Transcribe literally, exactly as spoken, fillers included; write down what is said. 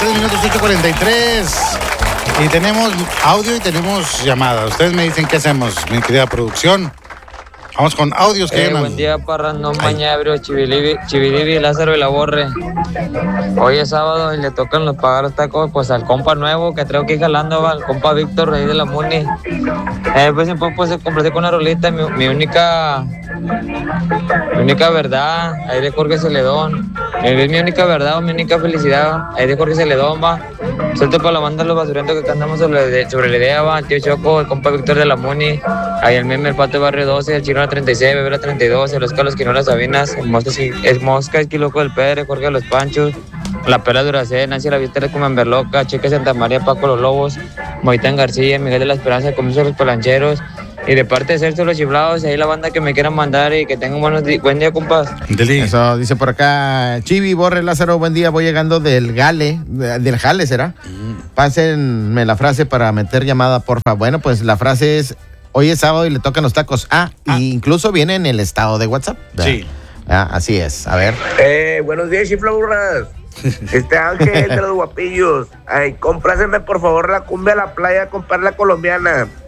tres minutos, ocho cuarenta y tres. Y tenemos audio y tenemos llamada. Ustedes me dicen qué hacemos, mi querida producción. Vamos con audios que eh, llaman. Buen día, Parrandón, Mañabrio, Chibilibi, Chibilibi, Lázaro y La Borre. Hoy es sábado y le tocan los pagar los tacos pues al compa nuevo que traigo aquí jalando, va, al compa Víctor, ahí de la Muni. Eh, pues siempre pues completé con una rolita, mi, mi única mi única verdad, ahí de Jorge Celedón. Es mi única verdad o mi única felicidad, ahí de Jorge Celedón, va. Suelto para la banda los basurientos que cantamos sobre, sobre la idea, va. El tío Choco, el compa Víctor de la Muni, ahí el meme, el pato de Barrio doce, el chino la treinta y seis, Bebé la treinta y dos, el Oscar los Quinolas Sabinas, el Mosca, el Mosca, el Quiloco del Pedre, Jorge de los Panchos, la Pela Duracé, Nancy la Vista como en Berloca, Cheque Santa María, Paco los Lobos, Moitán García, Miguel de la Esperanza, Comienzo los Pelancheros. Y de parte de Celso los Chiflados, y ahí la banda que me quieran mandar y que tengan buenos di- buen día, compas. Eso dice por acá Chivi, Borre, Lázaro, buen día, voy llegando del Gale, del Jale, ¿será? Mm. Pásenme la frase para meter llamada, porfa. Bueno, pues la frase es, hoy es sábado y le tocan los tacos. Ah, ah. Y incluso viene en el estado de WhatsApp. ¿Verdad? Sí. Ah, así es, a ver. Eh, buenos días, chiflaburras. Este Ángel de los Guapillos. Ay, comprásenme por favor la cumbia a la playa, comprar la colombiana.